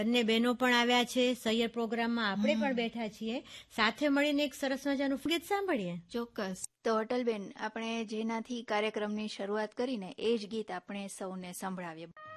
બંને બહેનો પણ આવ્યા છે સૈયર પ્રોગ્રામમાં, આપણે પણ બેઠા છીએ, સાથે મળીને એક સરસ મજાનું ગીત સાંભળીએ. ચોક્કસ. તો અટલબેન, આપણે જેનાથી કાર્યક્રમની શરૂઆત કરીને એ જ ગીત આપણે સૌને સંભળાવીએ.